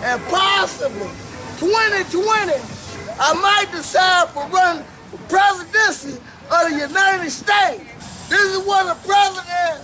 and possibly 2020, I might decide for running for presidency of the United States. This is what the president